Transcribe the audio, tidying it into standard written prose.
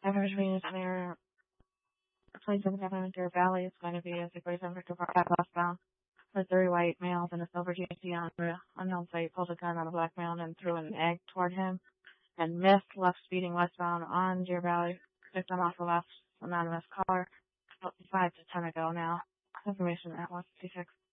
Average means near a place in the Deer Valley is going to be a 647 Victor Park westbound with 3 white males and a silver GMC on the unknown site pulled a gun on a black male and threw an egg toward him and missed left speeding westbound on Deer Valley. Victim also left anonymous caller about 5 to 10 ago now. Information at 156.